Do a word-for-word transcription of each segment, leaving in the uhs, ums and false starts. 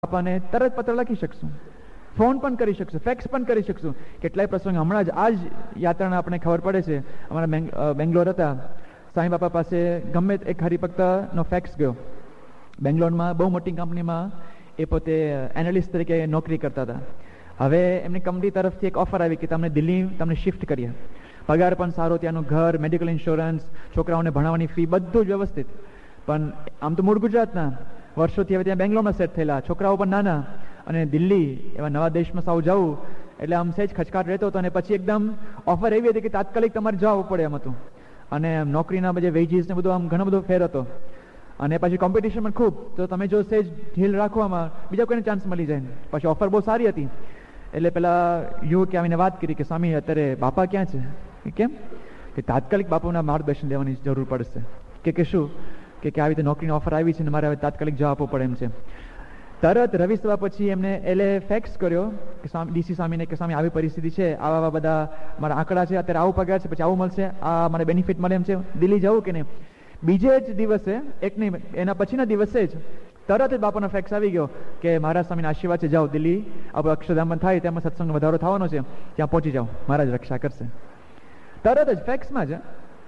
બાપાને તરત પત્ર લખી શકશું, ફોન પણ કરી શકશું, ફેક્સ પણ કરી શકશું. કેટલાય પ્રસંગ હમણાં જ આ જ યાત્રાના આપણે ખબર પડે છે. અમારા બેંગ્લોર હતા, સાંઈ બાપા પાસે ગમે એક હરિભક્તનો ફેક્સ ગયો. બેંગ્લોરમાં બહુ મોટી કંપનીમાં એ પોતે એનાલિસ્ટ તરીકે નોકરી કરતા હતા. હવે એમની કંપની તરફથી એક ઓફર આવી કે તમને દિલ્હી તમને શિફ્ટ કરીએ, પગાર પણ સારો, ત્યાંનું ઘર, મેડિકલ ઇન્સ્યોરન્સ, છોકરાઓને ભણાવવાની ફી, બધું જ વ્યવસ્થિત. પણ આમ તો મૂળ ગુજરાતના, વર્ષોથી હવે ત્યાં બેંગ્લોરમાં સેટ થયેલા, છોકરાઓ પણ નાના, અને દિલ્હી એવા નવા દેશમાં સાવ જવું એટલે આમ સહેજ ખચકાટ રહેતો હતો. અને પછી એકદમ ઓફર એવી હતી કે તાત્કાલિક તમારે જવું પડે એમ હતું. અને નોકરીના બધે વેજીસ ને બધું આમ ઘણો બધો ફેર હતો. અને પછી કોમ્પિટિશન પણ ખૂબ, તો તમે જો સહેજ ઢીલ રાખવામાં બીજા કોઈને ચાન્સ મળી જાય. પછી ઓફર બહુ સારી હતી એટલે પેલા યુવકે આવીને વાત કરી કે સ્વામી અત્યારે બાપા ક્યાં છે? કેમ કે તાત્કાલિક બાપુના માર્ગદર્શન લેવાની જરૂર પડશે. કે કે શું કે આવી રીતે નોકરીની ઓફર આવી છે ને મારે હવે તાત્કાલિક જવાબ આપવો પડે એમ છે. તરત રવિ સભા પછી એમને એલે ફેક્સ કર્યો કે ડીસી સ્વામીને કે સ્વામી આવી પરિસ્થિતિ છે, આવા આવા બધા મારા આંકડા છે, અત્યારે આવું પગાર છે, પછી આવું મળશે, આ મને બેનિફિટ મળે એમ છે, દિલ્હી જવું કે નહીં? બીજે જ દિવસે, એક નહીં એના પછીના દિવસે જ તરત જ બાપાનો ફેક્સ આવી ગયો કે મહારાજ સ્વામીના આશીર્વાદ છે, જાઓ દિલ્હી, આપણે અક્ષરધામ થાય તેમાં સત્સંગનો વધારો થવાનો છે, ત્યાં પહોંચી જાઓ, મહારાજ રક્ષા કરશે. તરત જ ફેક્સમાં જ.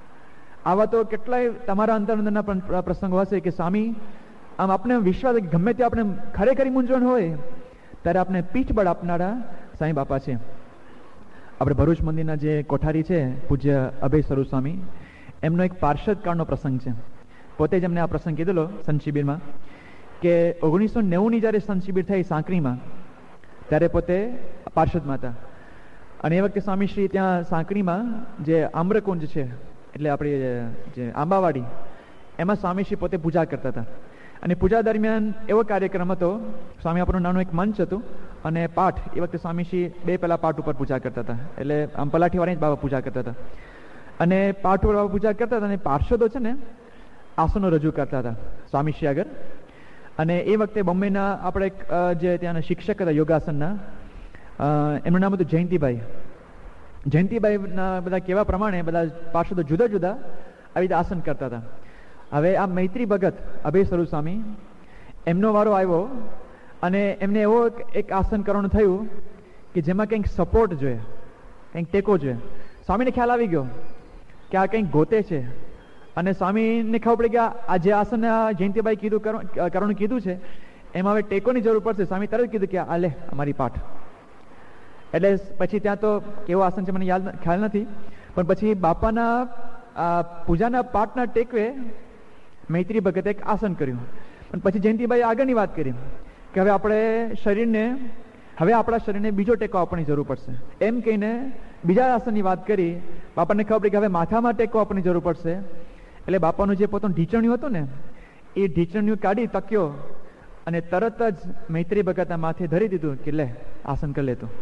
આવા તો કેટલાય તમારા અંતર અંદરના પણ પ્રસંગો હશે કે સ્વામી આમ આપણે વિશ્વાસ ગમે તે આપણે ખરેખરી મૂંઝવણ હોય ત્યારે આપણે પીઠબળ આપનારા સાંઈ બાપા છે. આપણે ભરૂચ મંદિરના જે કોઠારી છે પૂજ્ય અભય સ્વરૂપ સ્વામી, એમનો એક પાર્ષદ કાળનો પ્રસંગ છે. પોતે જ એમને આ પ્રસંગ કીધેલો સંત શિબિરમાં કે ઓગણીસો નેવુંની જ્યારે સંત શિબિર થઈ સાંકણીમાં, ત્યારે પોતે પાર્ષદમાં હતા. અને એ વખતે સ્વામીશ્રી ત્યાં સાંકણીમાં જે આમ્રકુંજ છે, એટલે આપણી જે આંબાવાડી, એમાં સ્વામીશ્રી પોતે પૂજા કરતા હતા. અને પૂજા દરમિયાન એવો કાર્યક્રમ હતો, સ્વામી આપણું નાનું એક મંચ હતું અને પાઠ. એ વખતે સ્વામીશ્રી બે પેલા પાઠ ઉપર પૂજા કરતા હતા, એટલે આમ પલાઠીવાળી જ બાબા પૂજા કરતા હતા. અને પાઠ ઉપર બાબા પૂજા કરતા હતા અને પાર્ષદો છે ને આસનો રજૂ કરતા હતા સ્વામીશ્રી આગળ. અને એ વખતે બોમ્બેના આપણે જે ત્યાંના શિક્ષક હતા યોગાસનના, એમનું નામ હતું જયંતિભાઈ. જયંતિભાઈના બધા કહેવા પ્રમાણે બધા પાર્ષદો જુદા જુદા આવી રીતે આસન કરતા હતા. હવે આ મૈત્રી ભગત અભય સ્વરૂપ સ્વામી, એમનો વારો આવ્યો અને એમને એવો એક આસન કરવાનું થયું કે જેમાં કંઈક સપોર્ટ જોઈએ, કંઈક ટેકો જોઈએ. સ્વામીને ખ્યાલ આવી ગયો કે આ કંઈક ગોતે છે. અને સ્વામીને ખબર પડી કે આ જે આસન જયંતિભાઈ કીધું કરવાનું કીધું છે એમાં હવે ટેકોની જરૂર પડશે. સ્વામી તરત કીધું કે આ લે અમારી પાઠ. એટલે પછી ત્યાં તો કેવો આસન છે મને યાદ ખ્યાલ નથી, પણ પછી બાપાના પૂજાના પાઠના ટેકવે મૈત્રી ભગતે એક આસન કર્યું. પણ પછી જયંતિભાઈ આગળની વાત કરી કે હવે આપણે શરીરને હવે આપણા શરીરને બીજો ટેકો આપવાની જરૂર પડશે. એમ કહીને બીજા આસનની વાત કરી. બાપાને ખબર પડી કે હવે માથામાં ટેકો આપવાની જરૂર પડશે. એટલે બાપાનું જે પોતાનું ઢીચણિયું હતું ને, એ ઢીચણિયું કાઢી તક્યો અને તરત જ મૈત્રી ભગતના માથે ધરી દીધું કે લે આસન કરી લેતું.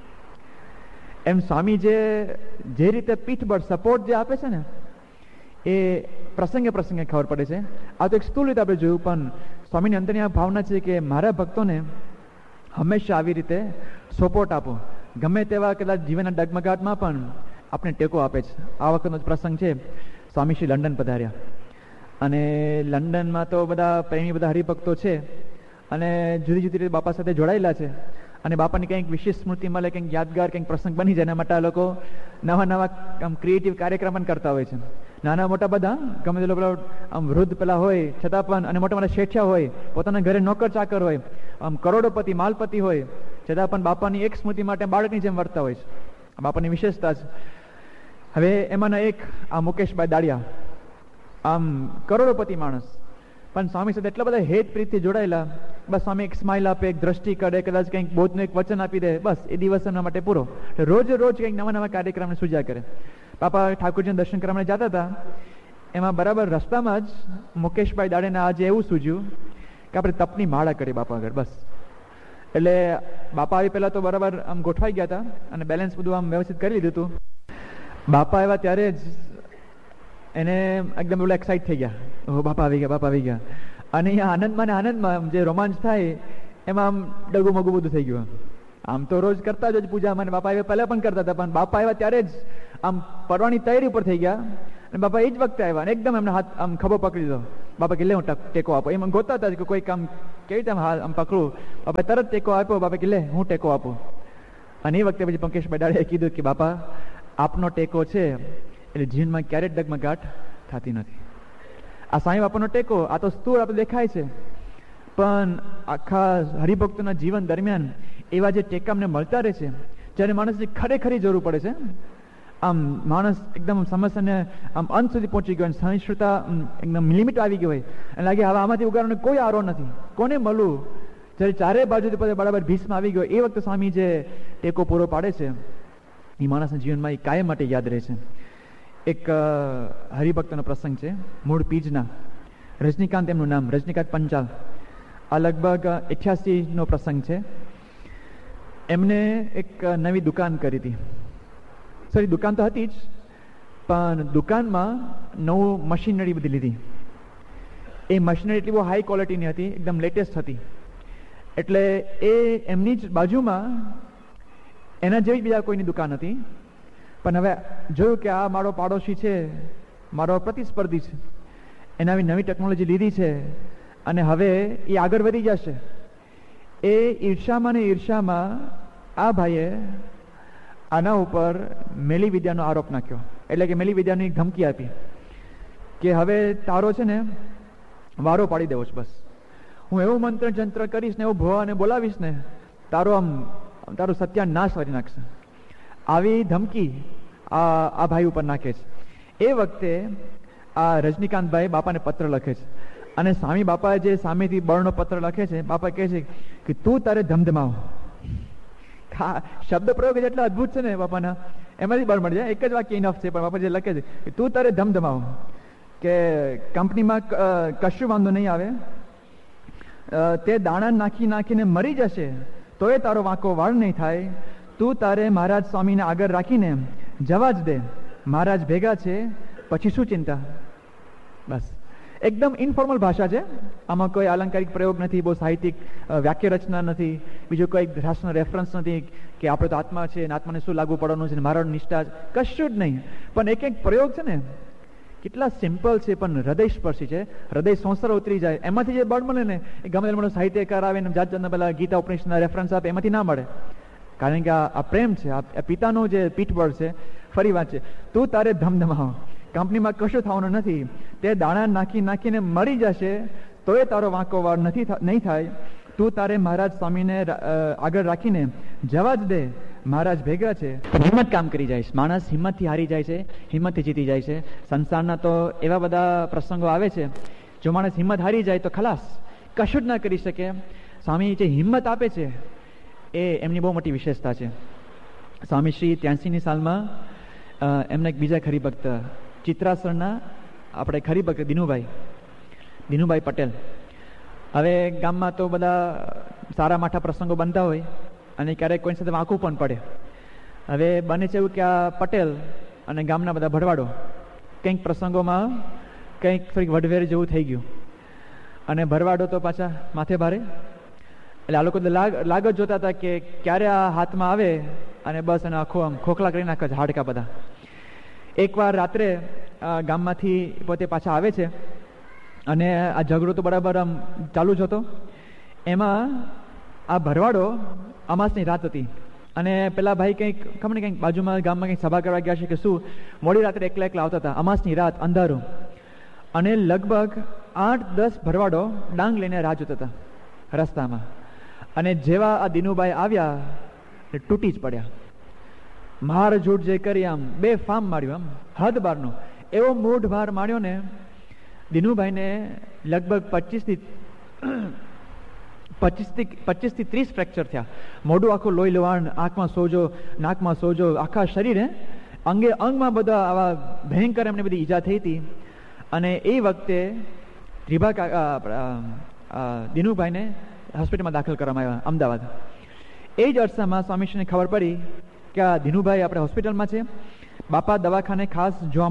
એમ સ્વામી જે જે રીતે પીઠબળ સપોર્ટ જે આપે છે ને, એ પ્રસંગે પ્રસંગે ખબર પડે છે. આ તો એક સ્થૂળ રીતે આપણે જોયું, પણ સ્વામીની અંદરની આ ભાવના છે કે મારા ભક્તોને હંમેશા આવી રીતે સપોર્ટ આપો, ગમે તેવા કદાચ જીવનના ડગમગાટમાં પણ આપણે ટેકો આપે છે. આ વખતનો જ પ્રસંગ છે, સ્વામીશ્રી લંડન પધાર્યા અને લંડનમાં તો બધા પ્રેમી બધા હરિભક્તો છે અને જુદી જુદી રીતે બાપા સાથે જોડાયેલા છે. અને બાપાની કંઈક વિશેષ સ્મૃતિ મળે, કંઈક યાદગાર કંઈક પ્રસંગ બની જાય, એના માટે આ લોકો નવા નવા આમ ક્રિએટિવ કાર્યક્રમ પણ કરતા હોય છે. નાના મોટા બધા, ગમે તે લોકો આમ વૃદ્ધ પેલા હોય છતાં પણ, અને મોટા મોટા શેઠિયા હોય, પોતાના ઘરે નોકર ચાકર હોય, આમ કરોડોપતિ માલપતિ હોય, છતાં પણ બાપાની એક સ્મૃતિ માટે બાળકની જેમ વર્તતા હોય છે. આ બાપાની વિશેષતા છે. હવે એમાંના એક આ મુકેશભાઈ દાડિયા, આમ કરોડોપતિ માણસ, પણ સ્વામી સાથે એટલા બધા હેત પ્રીતથી જોડાયેલા. બસ સ્વામી એક સ્માઇલ આપે, એક દ્રષ્ટિ કરે, કદાચ કંઈક બોધનું એક વચન આપી દે, બસ એ દિવસ એમના માટે પૂરો. રોજ રોજ કંઈક નવા નવા કાર્યક્રમને સૂજ્યા કરે. બાપા ઠાકોરજીને દર્શન કરવા જતા હતા, એમાં બરાબર રસ્તામાં જ મુકેશભાઈ દાડેને આજે એવું સૂજ્યું કે આપણે તપની માળા કરી બાપા આગળ. બસ એટલે બાપા આવી પહેલા તો બરાબર આમ ગોઠવાઈ ગયા હતા અને બેલેન્સ બધું આમ વ્યવસ્થિત કરી લીધું હતું. બાપા આવ્યા ત્યારે જ એને એકદમ ઓલા એક્સાઇટ થઈ ગયા, ઓ બાપા આવી ગયા, બાપા આવી ગયા. અને અહીંયા આનંદમાં ને આનંદમાં જે રોમાંચ થાય એમાં આમ ડગું મગું બધું થઈ ગયું. આમ તો રોજ કરતા જ પૂજામાં, બાપા આવ્યા પહેલા પણ કરતા હતા, પણ બાપા આવ્યા ત્યારે જ આમ પડવાની તૈયારી ઉપર થઈ ગયા. અને બાપા એ જ વખતે આવ્યા અને એકદમ એમને હાથ આમ ખભો પકડી દીધો. બાપા કે લે હું ટેકો આપો. એમ ગોતા હતા કે કોઈ કામ કેવી રીતે આમ હાલ આમ પકડું? બાપા તરત ટેકો આપ્યો. બાપા કે લે હું ટેકો આપું. અને એ વખતે પછી પંકેશભાઈ દાડીએ કીધું કે બાપા આપનો ટેકો છે એટલે જીવનમાં ક્યારેય ડગમગાટ થતી નથી. આ સાંઈ બાપાનો ટેકો આ તો સ્થૂળ આપણે દેખાય છે, પણ આખા હરિભક્તોના જીવન દરમિયાન એવા જે ટેકા અમને મળતા રહે છે, જ્યારે માણસની ખરેખરી જરૂર પડે છે, આમ માણસ એકદમ સમસ્યાને આમ અંત સુધી પહોંચી ગયો, સહિષ્ણુતા એકદમ લિમિટ આવી ગઈ હોય અને લાગે હવે આમાંથી ઉગારવાનો કોઈ આરો નથી, કોને મળવું, જ્યારે ચારે બાજુથી પછી બરાબર ભીષ્મ આવી ગયો, એ વખતે સ્વામી જે ટેકો પૂરો પાડે છે એ માણસના જીવનમાં એ કાયમ માટે યાદ રહે છે. એક હરિભક્તનો પ્રસંગ છે, મૂળ પીજના, રજનીકાંત એમનું નામ, રજનીકાંત પંચાલ. આ લગભગ અઠ્યાસી નો પ્રસંગ છે. એમને એક નવી દુકાન કરી હતી. સોરી, દુકાન તો હતી જ, પણ દુકાનમાં નવું મશીનરી બધી લીધી. એ મશીનરી એટલી બહુ હાઈ ક્વોલિટીની હતી, એકદમ લેટેસ્ટ હતી. એટલે એ એમની જ બાજુમાં એના જેવી બીજા કોઈની દુકાન હતી. પણ હવે જોયું કે આ મારો પાડોશી છે, મારો પ્રતિસ્પર્ધી છે, એને આવી નવી ટેકનોલોજી લીધી છે અને હવે એ આગળ વધી જશે. એ ઈર્ષામાં ને ઈર્ષામાં આ ભાઈએ આના ઉપર મેલી વિદ્યાનો આરોપ નાખ્યો. એટલે કે મેલી વિદ્યાની ધમકી આપી કે હવે તારો છે ને વારો પાડી દેવો છે, બસ હું એવું મંત્ર જંત્ર કરીશ ને એવું ભવાને બોલાવીશ ને તારો આમ તારો સત્યાનાશ કરી નાખશે. આવી ધમકી આ આ ભાઈ ઉપર નાખે છે. એ વખતે આ રજનીકાંતભાઈ બાપાને પત્ર લખે છે અને સ્વામી બાપાએ જે સામેથી બળનો પત્ર લખે છે, બાપા કહે છે કે તું તારે ધમધમાવ. શબ્દ પ્રયોગ જેટલા અદભુત છે ને બાપાના, એમાંથી બળ મળી જાય. એક જ વાક્ય ઇનફ છે, પણ બાપા જે લખે છે કે તું તારે ધમધમાવ, કે કંપનીમાં કશું વાંધો નહીં આવે, તે દાણા નાખી નાખીને મરી જશે તો એ તારો વાંકો વાળ નહીં થાય. તું તારે મહારાજ સ્વામીને આગળ રાખીને જવા જ દે, મહારાજ ભેગા છે પછી શું ચિંતા. બસ એકદમ ઇનફોર્મલ ભાષા છે, આમાં કોઈ અલંકારિક પ્રયોગ નથી, બહુ સાહિત્યિક વાક્ય રચના નથી, બીજું કોઈ રાષ્ટ્રનો રેફરન્સ નથી કે આપણે તો આત્મા છે, આત્માને શું લાગુ પડવાનું છે, મારો નિષ્ઠા કશું જ નહીં. પણ એક એક પ્રયોગ છે ને કેટલા સિમ્પલ છે પણ હૃદય સ્પર્શી છે, હૃદય સંસાર ઉતરી જાય. એમાંથી જે બળ મળે ને એ ગમે તે સાહિત્યકાર આવે ને જાત જાતના પેલા ગીતા ઉપનિષદના રેફરન્સ આપે, એમાંથી ના મળે. કારણ કે આ પ્રેમ છે, આ પિતાનો જે પીઠબળ છે. ફરી વાત છે, તું તારે ધમધમાવ, કંપનીમાં કશું થવાનું નથી, તે દાણા નાખી નાખીને મરી જશે તો એ તારો વાંકો વાર નથી નહીં થાય. તું તારે મહારાજ સ્વામીને આગળ રાખીને જવા જ દે, મહારાજ ભેગા છે. હિંમત કામ કરી જાય છે, માણસ હિંમતથી હારી જાય છે, હિંમતથી જીતી જાય છે. સંસારના તો એવા બધા પ્રસંગો આવે છે, જો માણસ હિંમત હારી જાય તો ખલાસ, કશું જ ના કરી શકે. સ્વામી જે હિંમત આપે છે એ એમની બહુ મોટી વિશેષતા છે. સ્વામી શ્રી ત્યાંસીની સાલમાં એમના એક બીજા હરિભક્ત ચિત્રાસરના આપણે હરિભક્ત દિનુભાઈ દિનુભાઈ પટેલ. હવે ગામમાં તો બધા સારા માઠા પ્રસંગો બનતા હોય અને ક્યારેક કોઈની સાથે વાંકું પણ પડે. હવે બને છે એવું કે આ પટેલ અને ગામના બધા ભરવાડો કંઈક પ્રસંગોમાં કંઈક થોડીક વડવેર જેવું થઈ ગયું અને ભરવાડો તો પાછા માથે ભારે. એટલે આ લોકો લાગ લાગ જ જોતા હતા કે ક્યારે આ હાથમાં આવે અને બસ એને આખો આમ ખોખલા કરી નાખે છે હાડકા બધા. એકવાર રાત્રે ગામમાંથી પોતે પાછા આવે છે અને આ ઝઘડો તો બરાબર આમ ચાલુ જ હતો. એમાં આ ભરવાડો અમાસની રાત હતી અને પેલા ભાઈ કંઈક ખબર ને કંઈક બાજુમાં ગામમાં કંઈક સભા કરવા ગયા છે કે શું, મોડી રાત્રે એકલા એકલા આવતા હતા, અમાસની રાત, અંધારું, અને લગભગ આઠ દસ ભરવાડો ડાંગ લઈને રાહ જોતા હતા રસ્તામાં. અને જેવા આ દિનુભાઈ આવ્યા તૂટી જ પડ્યા, માર ઝૂઠ જે કરી આમ બે ફામ માર્યું, આમ હદ બારનો એવો મૂઢ ભાર માર્યો ને દિનુભાઈને લગભગ પચીસથી પચીસથી પચીસથી ત્રીસ ફ્રેક્ચર થયા. મોઢું આખું લોહી લવાણ, આંખમાં સોજો, નાકમાં સોજો, આખા શરીરે અંગે અંગમાં બધા આવા ભયંકર એમને બધી ઈજા થઈ હતી. અને એ વખતે રીભા કાકા દિનુભાઈને હોસ્પિટલમાં દાખલ કરવામાં આવ્યા અમદાવાદ. એ જ અરસામાં સ્વામીશ્રીને ખબર પડી કે આ દિનુભાઈ આપણે હોસ્પિટલમાં છે. બાપા દવાખાને ખાસ જોવા